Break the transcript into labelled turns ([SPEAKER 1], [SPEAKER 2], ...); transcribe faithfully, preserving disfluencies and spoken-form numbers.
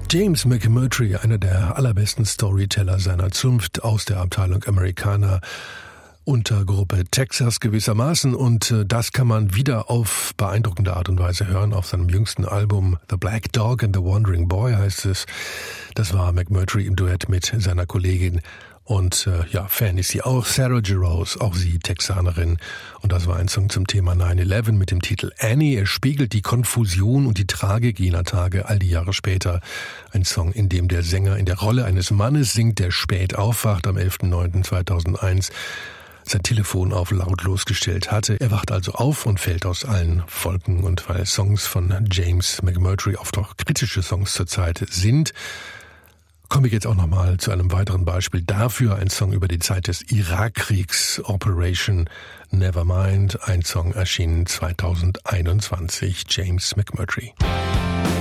[SPEAKER 1] James McMurtry, einer der allerbesten Storyteller seiner Zunft aus der Abteilung Americana, Untergruppe Texas gewissermaßen, und das kann man wieder auf beeindruckende Art und Weise hören auf seinem jüngsten Album The Black Dog and the Wandering Boy heißt es. Das war McMurtry im Duett mit seiner Kollegin und äh, ja, Fan ist sie auch, Sarah Jarosz, auch sie Texanerin, und das war ein Song zum Thema nine eleven mit dem Titel Annie. Er spiegelt die Konfusion und die Tragik jener Tage all die Jahre später. Ein Song, in dem der Sänger in der Rolle eines Mannes singt, der spät aufwacht am elften neunten zweitausendeins, sein Telefon auf lautlos gestellt hatte. Er wacht also auf und fällt aus allen Wolken, und weil Songs von James McMurtry oft auch kritische Songs zur Zeit sind, komme ich jetzt auch nochmal zu einem weiteren Beispiel dafür. Ein Song über die Zeit des Irakkriegs, Operation Nevermind. Ein Song erschienen zweitausendeinundzwanzig, James McMurtry.